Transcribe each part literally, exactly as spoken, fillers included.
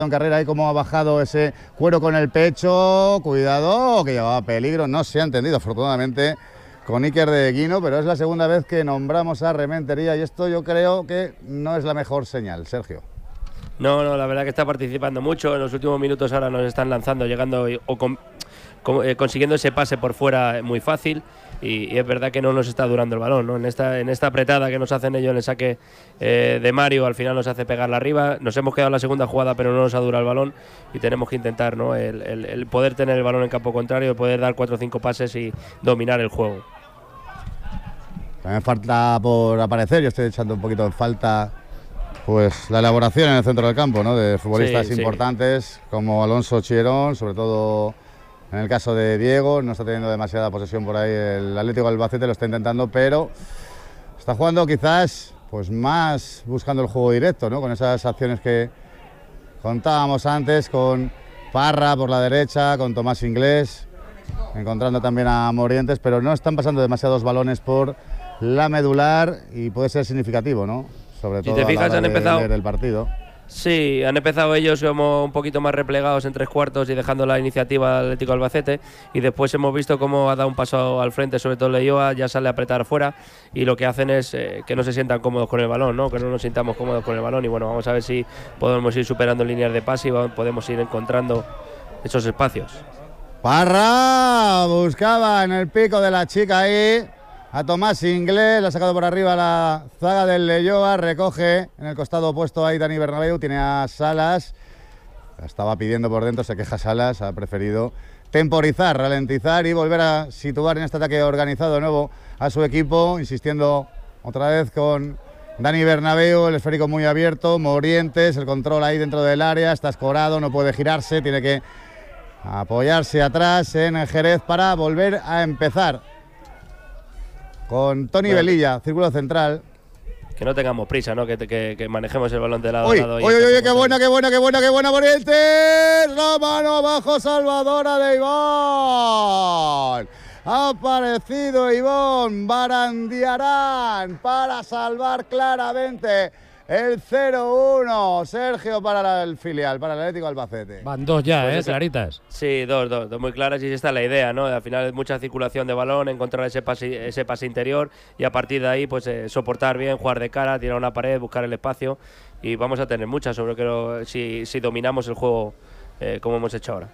En carrera ahí cómo ha bajado ese cuero con el pecho, cuidado, que llevaba peligro, no se ha entendido afortunadamente con Iker de Guino, pero es la segunda vez que nombramos a Rementería y esto yo creo que no es la mejor señal, Sergio. No, no, la verdad que está participando mucho, en los últimos minutos ahora nos están lanzando, llegando o con, con, eh, consiguiendo ese pase por fuera muy fácil. Y, y es verdad que no nos está durando el balón, ¿no? En esta, en esta apretada que nos hacen ellos en el saque eh, de Mario, al final nos hace pegarla arriba. Nos hemos quedado en la segunda jugada, pero no nos ha durado el balón y tenemos que intentar, ¿no? el, el, el poder tener el balón en campo contrario, el poder dar cuatro o cinco pases y dominar el juego. También falta por aparecer, yo estoy echando un poquito en falta pues la elaboración en el centro del campo, ¿no? De futbolistas sí, importantes sí. como Alonso Chirón, sobre todo. En el caso de Diego, no está teniendo demasiada posesión por ahí el Atlético de Albacete, lo está intentando, pero está jugando quizás pues más buscando el juego directo, ¿no? Con esas acciones que contábamos antes, con Parra por la derecha, con Tomás Inglés, encontrando también a Morientes, pero no están pasando demasiados balones por la medular y puede ser significativo, ¿no? Sobre todo si te fijas, a la hora han de empezado... leer el partido. Sí, han empezado ellos como un poquito más replegados en tres cuartos y dejando la iniciativa al Atlético Albacete, y después hemos visto cómo ha dado un paso al frente, sobre todo Leioa, ya sale a apretar afuera y lo que hacen es eh, que no se sientan cómodos con el balón, ¿no? Que no nos sintamos cómodos con el balón y bueno, vamos a ver si podemos ir superando líneas de pase y podemos ir encontrando esos espacios. Parra buscaba en el pico de la chica ahí a Tomás Inglés, la ha sacado por arriba la zaga del Leioa, recoge en el costado opuesto ahí Dani Bernabéu, tiene a Salas, la estaba pidiendo por dentro, se queja Salas, ha preferido temporizar, ralentizar y volver a situar en este ataque organizado de nuevo a su equipo, insistiendo otra vez con Dani Bernabéu, el esférico muy abierto, Morientes, el control ahí dentro del área, está escorado, no puede girarse, tiene que apoyarse atrás en Jerez para volver a empezar. Con Toni bueno, Velilla, círculo central. Que no tengamos prisa, ¿no? Que, que, que manejemos el balón de lado uy, a lado. Uy, uy, uy, qué buena, qué buena, qué buena, qué buena, Morientes. La mano abajo salvadora de Ivón. Ha aparecido Ivón Barandiarán para salvar claramente el cero uno, Sergio, para el filial, para el Atlético Albacete. Van dos ya, pues ¿eh? Esa, claritas. Sí, dos, dos, dos muy claras y esta es la idea, ¿no? Al final mucha circulación de balón, encontrar ese pase, ese pase interior y a partir de ahí pues eh, soportar bien, jugar de cara, tirar una pared, buscar el espacio y vamos a tener muchas, sobre todo si, si dominamos el juego eh, como hemos hecho ahora.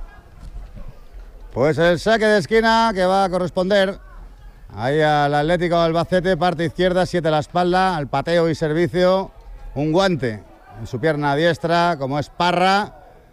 Pues el saque de esquina que va a corresponder ahí al Atlético Albacete, parte izquierda, siete a la espalda, al pateo y servicio, un guante en su pierna diestra, como es Parra,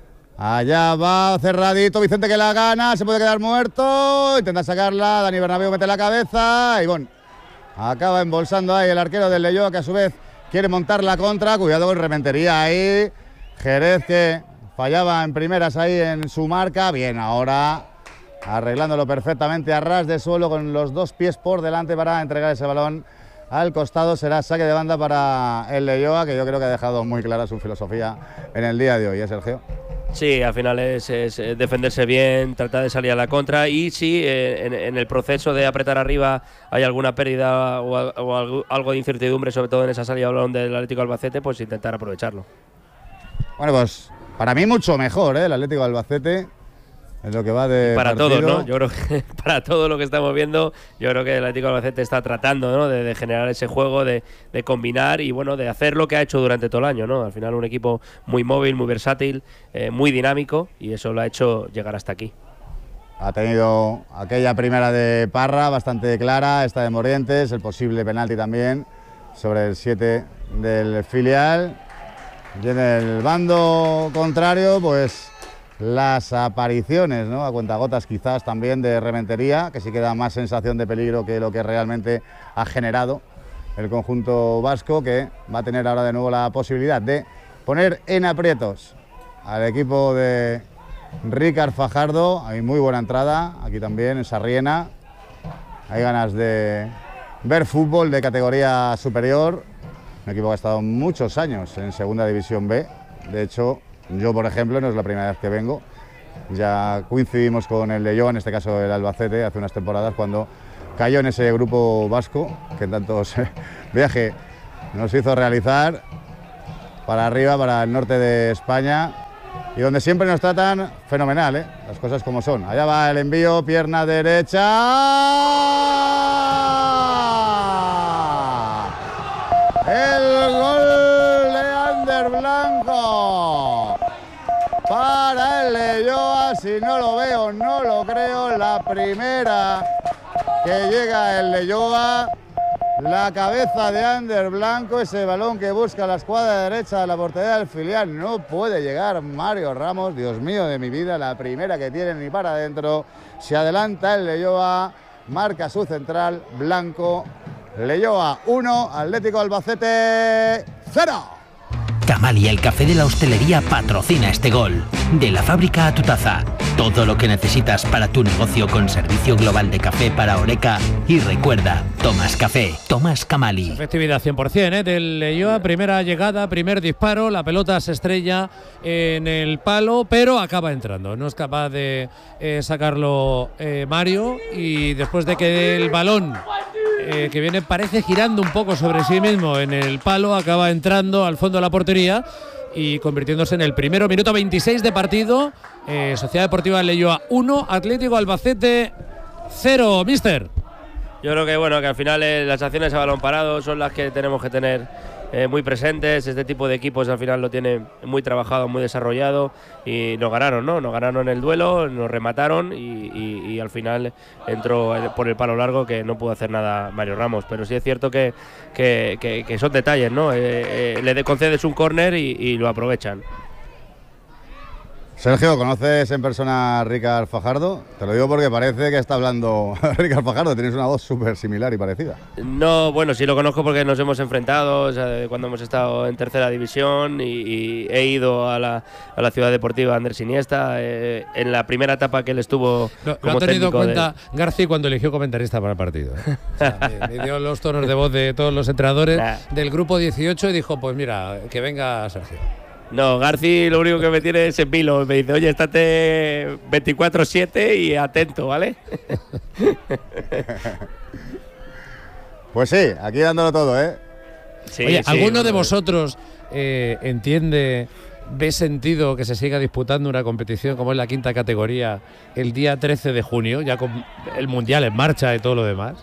allá va cerradito, Vicente que la gana, se puede quedar muerto, intenta sacarla, Dani Bernabéu mete la cabeza, y bueno, acaba embolsando ahí el arquero del Leioa, que a su vez quiere montar la contra, cuidado con Rementería ahí, Jerez que fallaba en primeras ahí en su marca, bien, ahora arreglándolo perfectamente a ras de suelo con los dos pies por delante para entregar ese balón al costado. Será saque de banda para el Leioa, que yo creo que ha dejado muy clara su filosofía en el día de hoy, ¿eh, Sergio? Sí, al final es, es defenderse bien, tratar de salir a la contra y si eh, en, en el proceso de apretar arriba hay alguna pérdida o, o algo, algo de incertidumbre, sobre todo en esa salida de balón del Atlético Albacete, pues intentar aprovecharlo. Bueno, pues para mí mucho mejor, ¿eh? El Atlético Albacete. Es lo que va de para partido. todos, ¿no? Yo creo que para todo lo que estamos viendo, yo creo que el Atlético de Albacete está tratando, ¿no? de, de generar ese juego, de, de combinar y bueno, de hacer lo que ha hecho durante todo el año, ¿no? Al final un equipo muy móvil, muy versátil, eh, muy dinámico y eso lo ha hecho llegar hasta aquí. Ha tenido aquella primera de Parra bastante clara, esta de Morientes, el posible penalti también sobre el siete del filial. Y en el bando contrario, pues las apariciones, ¿no? A cuentagotas quizás también de Rementería, que sí que da más sensación de peligro que lo que realmente ha generado el conjunto vasco, que va a tener ahora de nuevo la posibilidad de poner en aprietos al equipo de Ricard Fajardo. Hay muy buena entrada aquí también en Sarriena, hay ganas de ver fútbol de categoría superior, un equipo que ha estado muchos años en Segunda División B, de hecho yo, por ejemplo, no es la primera vez que vengo, ya coincidimos con el Leioa, en este caso el Albacete, hace unas temporadas cuando cayó en ese grupo vasco que tanto viaje nos hizo realizar. para arriba, para el norte de España, y donde siempre nos tratan fenomenal, ¿eh? Las cosas como son. Allá va el envío, pierna derecha. El gol de Ander Blanco para el Leioa. Si no lo veo, no lo creo. La primera que llega el Leioa. La cabeza de Ander Blanco, ese balón que busca la escuadra derecha de la portería del filial. No puede llegar Mario Ramos, Dios mío de mi vida, la primera que tiene ni para adentro. Se adelanta el Leioa, marca su central, Blanco. Leioa uno, Atlético Albacete cero. Camali, el café de la hostelería, patrocina este gol. De la fábrica a tu taza. Todo lo que necesitas para tu negocio con servicio global de café para Horeca. Y recuerda, tomas café, tomas Camali. Efectividad cien por ciento, ¿eh? Del Leioa, primera llegada, primer disparo, la pelota se estrella en el palo, pero acaba entrando. No es capaz de eh, sacarlo eh, Mario, y después de que el balón eh, que viene parece girando un poco sobre sí mismo en el palo, acaba entrando al fondo de la portería y convirtiéndose en el primero. Minuto veintiséis de partido. eh, Sociedad Deportiva Leioa uno, Atlético Albacete cero. Mister. Yo creo que bueno, que al final eh, las acciones a balón parado son las que tenemos que tener eh, muy presentes. Este tipo de equipos al final lo tienen muy trabajado, muy desarrollado, y nos ganaron, ¿no? Nos ganaron el duelo, nos remataron y, y, y al final entró por el palo largo, que no pudo hacer nada Mario Ramos. Pero sí es cierto que, que, que, que son detalles, ¿no? Eh, eh, le concedes un córner y, y lo aprovechan. Sergio, ¿conoces en persona a Ricard Fajardo? Te lo digo porque parece que está hablando Ricard Fajardo, tienes una voz súper similar y parecida. No, bueno, sí lo conozco porque nos hemos enfrentado, o sea, cuando hemos estado en tercera división, y, y he ido a la, a la ciudad deportiva Andrés Iniesta, eh, en la primera etapa que él estuvo lo, como lo ha tenido en cuenta de... García cuando eligió comentarista para el partido, ¿eh? O sea, me, me dio los tonos de voz de todos los entrenadores nah. del grupo dieciocho y dijo, pues mira, que venga Sergio. No, García lo único que me tiene es en vilo. Me dice, oye, estate veinticuatro siete y atento, ¿vale? Pues sí, aquí dándolo todo, ¿eh? Sí, oye, sí, ¿alguno de vosotros eh, entiende, ve sentido que se siga disputando una competición como es la quinta categoría el día trece de junio, ya con el Mundial en marcha y todo lo demás?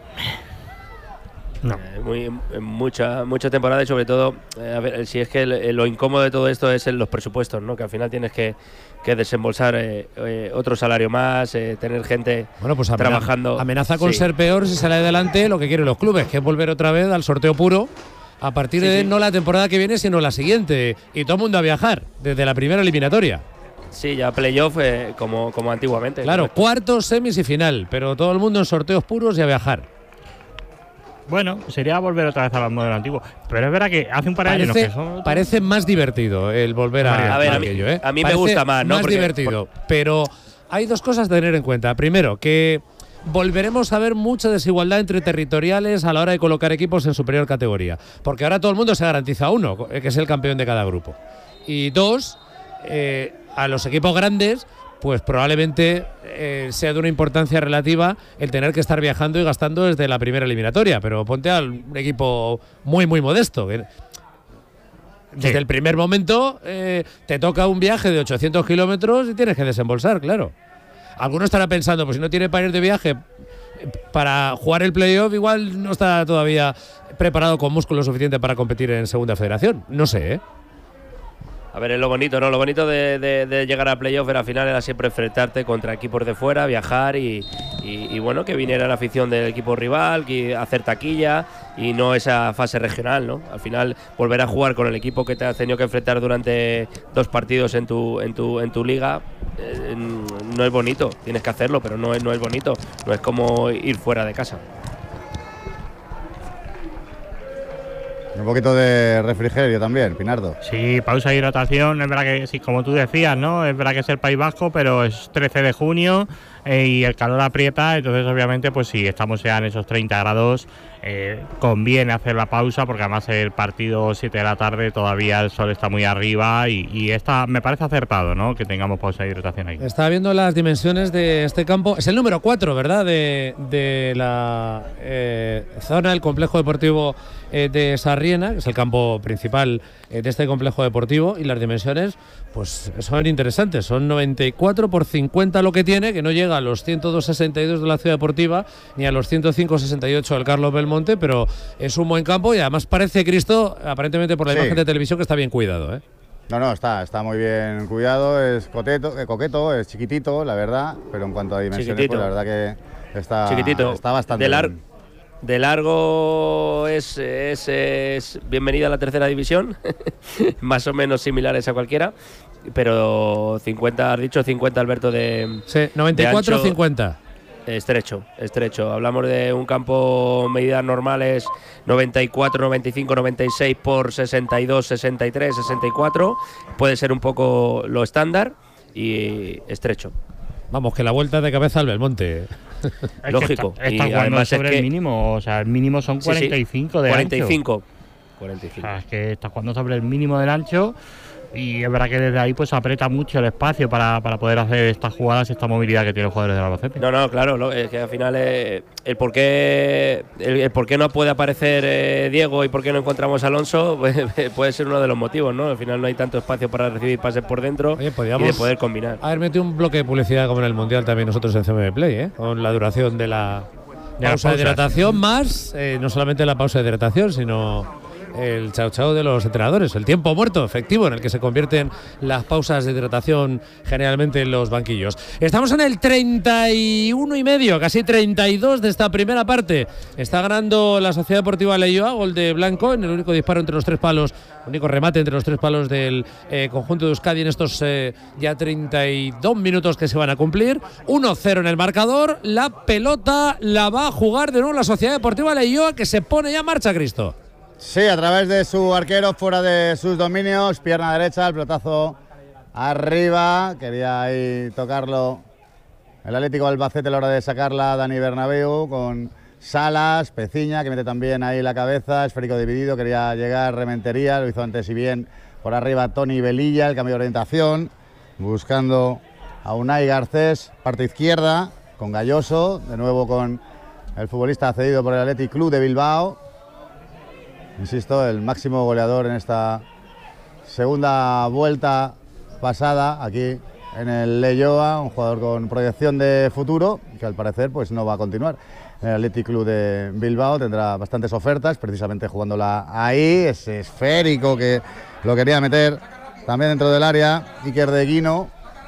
No. Eh, muy, mucha, mucha temporada, y sobre todo, eh, a ver, si es que el, lo incómodo de todo esto es en los presupuestos, ¿no? Que al final tienes que, que desembolsar eh, eh, otro salario más, eh, tener gente bueno, pues amenaza, trabajando. Amenaza con sí. ser peor si sale adelante lo que quieren los clubes, que es volver otra vez al sorteo puro a partir sí, de sí. no la temporada que viene, sino la siguiente. Y todo el mundo a viajar desde la primera eliminatoria. Sí, ya playoff eh, como, como antiguamente. Claro, correcto. Cuartos, semis y final, pero todo el mundo en sorteos puros y a viajar. Bueno, sería volver otra vez al modelo antiguo. Pero es verdad que hace un par de parece, años que son... Parece más divertido el volver a, a, ver, a a mí, aquello, ¿eh? A mí parece me gusta más, ¿no? Más Porque, divertido. por... Pero hay dos cosas a tener en cuenta. Primero, que volveremos a ver mucha desigualdad entre territoriales a la hora de colocar equipos en superior categoría. Porque ahora todo el mundo se garantiza uno, que es el campeón de cada grupo. Y dos, eh, a los equipos grandes, pues probablemente eh, sea de una importancia relativa el tener que estar viajando y gastando desde la primera eliminatoria. Pero ponte a un equipo muy, muy modesto. Que desde sí. el primer momento eh, te toca un viaje de ochocientos kilómetros y tienes que desembolsar, claro. Alguno estará pensando, pues si no tiene para ir de viaje para jugar el playoff, igual no está todavía preparado con músculo suficiente para competir en segunda federación. No sé, ¿eh? A ver, es lo bonito, ¿no? Lo bonito de, de, de llegar a playoff al final era siempre enfrentarte contra equipos de fuera, viajar y, y, y bueno, que viniera la afición del equipo rival, que hacer taquilla y no esa fase regional, ¿no? Al final volver a jugar con el equipo que te has tenido que enfrentar durante dos partidos en tu en tu en tu liga eh, no es bonito. Tienes que hacerlo, pero no es no es bonito. No es como ir fuera de casa. Un poquito de refrigerio también, Pinardo. Sí, pausa y hidratación, es verdad que sí, como tú decías, ¿no? Es verdad que es el País Vasco, pero es trece de junio eh, y el calor aprieta, entonces obviamente pues si estamos ya en esos treinta grados, eh, conviene hacer la pausa porque además el partido siete de la tarde todavía el sol está muy arriba y, y esta, me parece acertado, ¿no? Que tengamos pausa de hidratación ahí. Estaba viendo las dimensiones de este campo, es el número cuatro, ¿verdad? De, de la eh, zona, el complejo deportivo eh, de Sarriá. Riena, que es el campo principal eh, de este complejo deportivo, y las dimensiones pues son interesantes, son noventa y cuatro por cincuenta lo que tiene, que no llega a los ciento dos sesenta y dos de la Ciudad Deportiva ni a los ciento cinco sesenta y ocho del Carlos Belmonte, pero es un buen campo y además parece, Cristo, aparentemente por la sí. imagen de televisión, que está bien cuidado, ¿eh? No, no, está, está muy bien cuidado, es coqueto, eh, coqueto, es chiquitito, la verdad, pero en cuanto a dimensiones, pues la verdad que está, chiquitito. está bastante de lar bien. De largo es, es, es bienvenida a la tercera división, más o menos similares a cualquiera, pero cincuenta, has dicho cincuenta, Alberto, de sí, noventa y cuatro cincuenta. Estrecho, estrecho. Hablamos de un campo, medidas normales, noventa y cuatro, noventa y cinco, noventa y seis por sesenta y dos, sesenta y tres, sesenta y cuatro. Puede ser un poco lo estándar y estrecho. Vamos, que la vuelta de cabeza al Belmonte. Es lógico. Está, está y además sobre es que el mínimo, o sea, el mínimo son cuarenta y cinco sí, sí. de cuarenta y cinco. ancho. cuarenta y cinco. O sea, es que está jugando sobre el mínimo del ancho. Y es verdad que desde ahí pues aprieta mucho el espacio para, para poder hacer estas jugadas y esta movilidad que tienen los jugadores del Albacete. No, no, claro, lo, es que al final eh, el por qué el, el por qué no puede aparecer eh, Diego y por qué no encontramos a Alonso pues, puede ser uno de los motivos, ¿no? Al final no hay tanto espacio para recibir pases por dentro. Oye, y de poder combinar. Haber metido un bloque de publicidad como en el Mundial también nosotros en C M Play, ¿eh? Con la duración de la, de pausa, la pausa de hidratación más, eh, no solamente la pausa de hidratación, sino el chao chao de los entrenadores, el tiempo muerto efectivo en el que se convierten las pausas de hidratación generalmente en los banquillos. Estamos en el treinta y uno y medio, casi treinta y dos de esta primera parte. Está ganando la Sociedad Deportiva Leioa, gol de Blanco en el único disparo entre los tres palos, único remate entre los tres palos del eh, conjunto de Euskadi en estos eh, ya treinta y dos minutos que se van a cumplir. uno cero en el marcador, la pelota la va a jugar de nuevo la Sociedad Deportiva Leioa, que se pone ya en marcha, Cristo. Sí, a través de su arquero, fuera de sus dominios, pierna derecha, el pelotazo arriba, quería ahí tocarlo el Atlético Albacete a la hora de sacarla Dani Bernabéu con Salas, Peciña, que mete también ahí la cabeza, esférico dividido, quería llegar Rementería, lo hizo antes y bien por arriba Toni Velilla, el cambio de orientación, buscando a Unai Garcés, parte izquierda, con Galloso, de nuevo con el futbolista cedido por el Athletic Club de Bilbao. Insisto, el máximo goleador en esta segunda vuelta pasada aquí en el Leioa, un jugador con proyección de futuro que al parecer pues no va a continuar en el Athletic Club de Bilbao, tendrá bastantes ofertas, precisamente jugándola ahí, ese esférico que lo quería meter también dentro del área, Iker de Guino,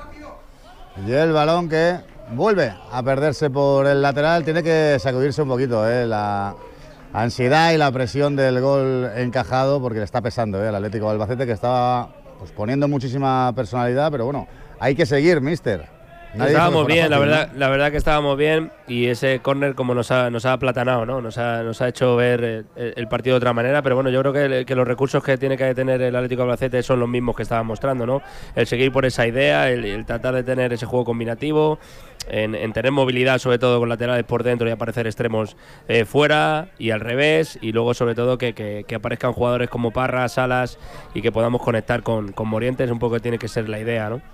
y el balón que vuelve a perderse por el lateral, tiene que sacudirse un poquito eh, la ansiedad y la presión del gol encajado, porque le está pesando eh, al Atlético de Albacete, que estaba pues, poniendo muchísima personalidad, pero bueno, hay que seguir, mister. Nadie estábamos bien, fácil, la verdad, ¿no? la verdad que estábamos bien, y ese córner como nos ha, nos ha aplatanado, ¿no? Nos ha, nos ha hecho ver el, el partido de otra manera, pero bueno, yo creo que, que los recursos que tiene que tener el Atlético de Albacete son los mismos que estaban mostrando, ¿no? El seguir por esa idea, el, el tratar de tener ese juego combinativo, en, en tener movilidad sobre todo con laterales por dentro y aparecer extremos eh, fuera y al revés, y luego sobre todo que, que, que aparezcan jugadores como Parra, Salas, y que podamos conectar con, con Morientes, un poco tiene que ser la idea, ¿no?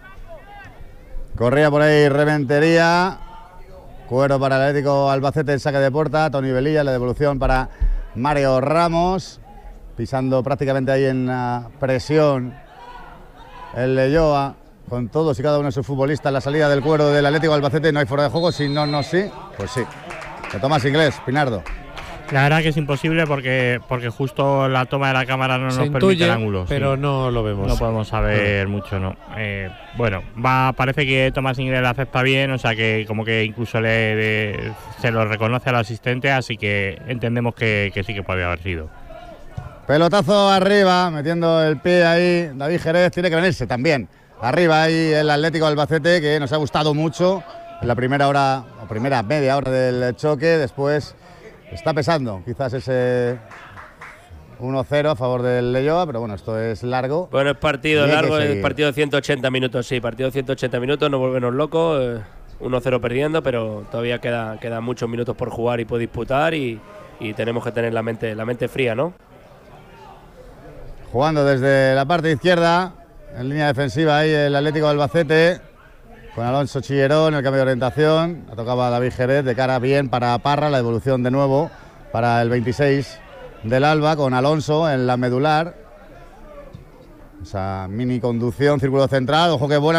Corría por ahí Rementería, cuero para el Atlético Albacete, el saque de puerta, Toni Velilla, la devolución para Mario Ramos, pisando prácticamente ahí en la presión el Leioa, con todos y cada uno de sus futbolistas, la salida del cuero del Atlético Albacete, no hay fuera de juego, si no, no, sí, pues sí. De Tomás Inglés, Pinardo. La verdad que es imposible porque porque justo la toma de la cámara no Se nos intuye, permite el ángulo. pero sí. no lo vemos. No podemos saber no. mucho, ¿no? Eh, bueno, va, parece que Tomás Inglés la acepta bien, o sea que como que incluso le, le se lo reconoce al asistente, así que entendemos que, que sí que puede haber sido. Pelotazo arriba, metiendo el pie ahí, David Jerez, tiene que venirse también. Arriba ahí el Atlético Albacete, que nos ha gustado mucho en la primera hora, o primera media hora del choque, después está pesando quizás ese uno cero a favor del Leioa, pero bueno, esto es largo. Bueno, es partido largo, es partido de ciento ochenta minutos, sí, partido de ciento ochenta minutos, no volvernos locos, eh, uno cero perdiendo, pero todavía queda, queda muchos minutos por jugar y por disputar, y, y tenemos que tener la mente, la mente fría, ¿no? Jugando desde la parte izquierda, en línea defensiva ahí el Atlético de Albacete, con Alonso Chillerón, el cambio de orientación, la tocaba David Jerez, de cara bien para Parra, la devolución de nuevo para el veintiséis del Alba con Alonso en la medular. Esa mini conducción, círculo central, ojo que buena